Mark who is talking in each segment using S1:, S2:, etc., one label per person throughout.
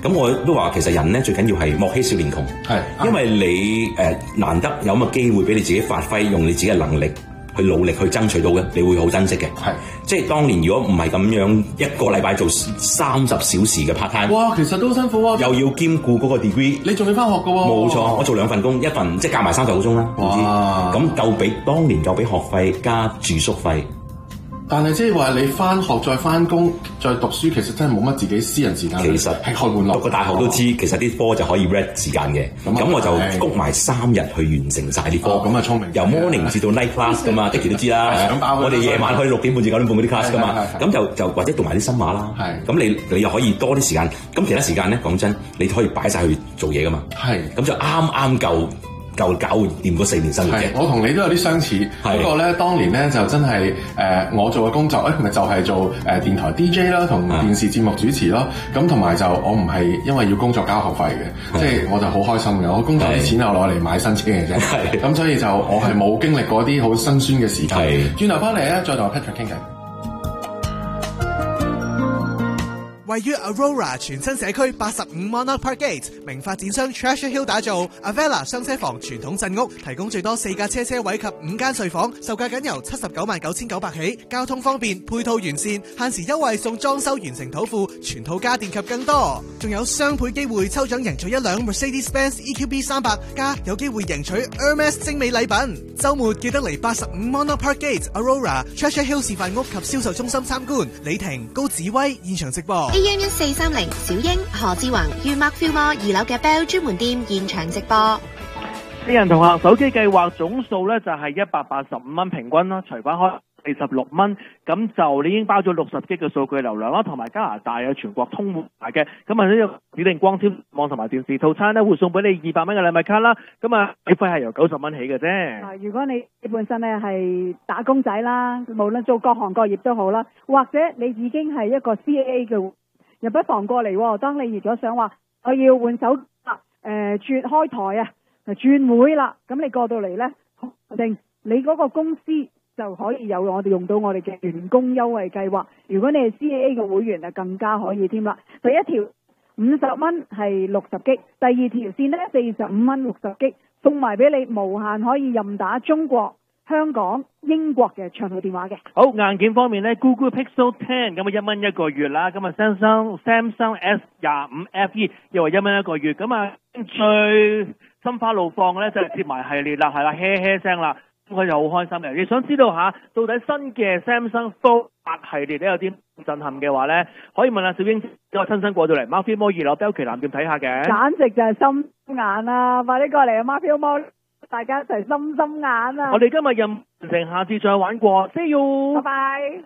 S1: 咁我都話其實人咧最緊要係莫欺少年窮，因為你難得有咁嘅機會俾你自己發揮，用你自己嘅能力去努力去爭取到嘅，你會好珍惜嘅。即係當年如果唔係咁樣一個禮拜做30小時嘅 part time，
S2: 哇，其實都好辛苦啊！
S1: 又要兼顧嗰個 degree，
S2: 你仲要翻學㗎喎。
S1: 冇錯，我做2份工，一份即係加埋30個鐘啦。哇！咁當年夠俾學費加住宿費。
S2: 但係即係話你翻學再翻工再讀書，其實真係冇乜自己私人時間。其實係開玩樂。讀個大學都知，其實啲科就可以 read 時間嘅。咁我就谷埋3日去完成晒啲科。咁啊聰明。由 morning 至到 night class 噶嘛，Dicky 都知啦。我哋夜晚可以6點半至9點半嗰啲 class 噶嘛。咁就或者讀埋啲新馬啦。咁你又可以多啲時間。咁其他時間咧，講真，你可以擺晒去做嘢噶嘛。咁就啱夠搞掂嗰4年生活嘅。我同你都有啲相似，不過咧當年咧就真係我做嘅工作咪就係做電台 DJ 啦，同電視節目主持咯。咁同埋就我唔係因為要工作交學費嘅，即係我就好開心嘅。我工作啲錢又攞嚟買新車嘅啫。咁所以就我係冇經歷過啲好辛酸嘅時間。轉頭翻嚟咧，再同 Patrick 傾偈。
S3: 位於 Aurora 全新社區85 Monarch Park Gate， 名發展商 Treasure Hill 打造 Avella 雙車房傳統鎮屋，提供最多4架車位及5間睡房，售價僅由799900起，交通方便，配套完善，限時優惠送裝修完成土庫，全套家電及更多，仲有雙倍機會抽獎贏取1輛 Mercedes-Benz EQB 300，加有機會贏取 Hermes 精美禮品。週末記得嚟85 Monarch Park Gate Aurora Treasure Hill 示範屋及銷售中心參觀。李婷、高子威現場直播。
S4: AM1430小英何志宏於 Mark Fillmore 2樓嘅 Bell 專門店現場直播。
S5: 4人同行手機計劃總數咧就係185蚊平均啦，除翻開46蚊，咁就你已經包咗60G 嘅數據流量啦，同埋加拿大嘅全國通話嘅，咁啊呢個指定光纖網同埋電視套餐咧會送俾你200蚊嘅禮物卡啦，咁啊費係由90蚊起嘅啫。
S6: 如果你本身咧係打工仔啦，無論做各行各業都好啦，或者你已經係一個 CAA 嘅，又不妨過嚟。當你如果想話我要換手轉開台啊，轉會啦，咁你過到嚟咧，定你嗰個公司就可以有我哋用到我哋嘅員工優惠計劃。如果你係 CAA 嘅會員就更加可以添啦。第一條50蚊係60G，第二條線咧45蚊60G，送埋俾你無限可以任打中國、香港、英國嘅長途電話嘅。
S5: 好，硬件方面咧 ，Google Pixel 10咁啊1蚊一個月啦，咁啊 Samsung S25 FE 又係1蚊一個月，咁啊最心花怒放咧就係貼埋系列啦，係啦，嘿聲啦。咁佢就好開心嘅。你想知道下到底新嘅 Samsung Fold 8系列咧有啲震撼嘅話咧，可以問下小英，我親身過到嚟 Mark Fillmore 2樓 Bell 旗艦店睇下嘅。
S6: 簡直就係心眼啦！快啲過嚟啊 Mark Fillmore，大家一齊心眼啊！
S5: 我哋今日任完成，下次再玩過。See you，
S6: 拜拜。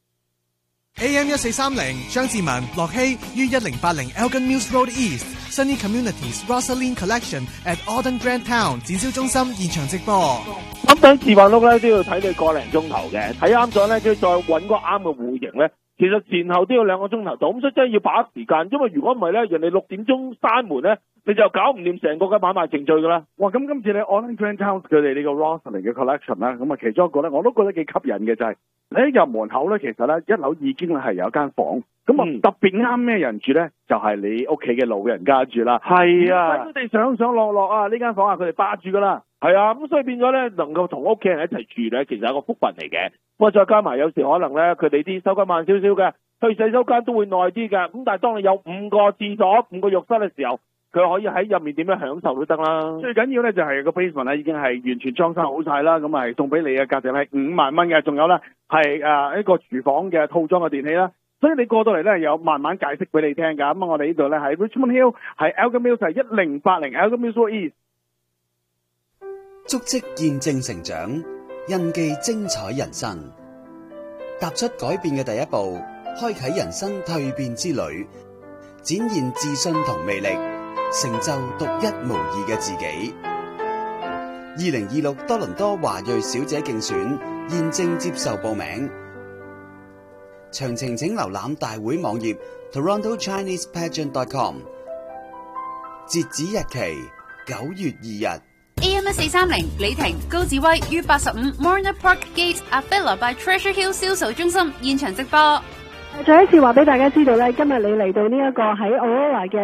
S3: AM1430 張志文、樂希於1080 Elgin Mills Road East Sunny Communities Rosaline Collection at Auden Grand Town 展銷中心現場直播。
S7: 咁等示範屋咧都要睇你個零鐘頭嘅，睇啱咗咧，跟住再揾個啱嘅戶型咧，其實前後都要2個鐘頭到，咁所以真係要把握時間，因為如果唔係咧，人哋6點鐘閂門咧，你就搞唔掂成個嘅買賣程序噶啦。
S8: 哇！咁今次你 Auden Grand Town 佢哋呢個 Rosaline 嘅 collection 啦，咁啊其中一個咧，我都覺得幾吸引嘅就係、是、你一入門口咧，其實咧1樓已經係有間房，咁啊特別啱咩人住咧？就係、是、你屋企嘅老人家住啦。係啊，佢哋上上落落啊，呢間房啊，佢哋霸住噶啦。係啊，咁所以變咗咧，能夠同屋企人一齊住咧，其實係一個福分嚟嘅。不過再加埋有時可能咧，佢哋啲收工慢少少嘅，去洗手間都會耐啲嘅。咁但係當你有5個廁所、5個浴室嘅時候，佢可以喺入面點樣享受都得啦。最緊要咧就係個 basement 咧已經係完全裝修好晒啦，咁係送俾你嘅價值係5萬蚊嘅，仲有咧係一個廚房嘅套裝嘅電器啦。所以你過到嚟咧有慢慢解釋俾你聽㗎。咁我哋呢度咧喺 Richmond Hill 係 Elgin Mills 係1080 Elgin Mills Road East。
S9: 足跡見證成長，印記精彩人生。踏出改變嘅第一步，開啟人生蛻變之旅，展現自信同魅力，成就獨一無二嘅自己。2026多倫多華裔小姐競選現正接受報名，詳情請瀏覽大會網頁 TorontoChinesePageant.com。截止日期9月2日。
S10: AM1430 李婷、高子威於85 Monarch Park Gate Avella by Treasure Hill 銷售中心現場直播。
S6: 再一次話俾大家知道咧，今日你嚟到呢一個喺 Aurora 嘅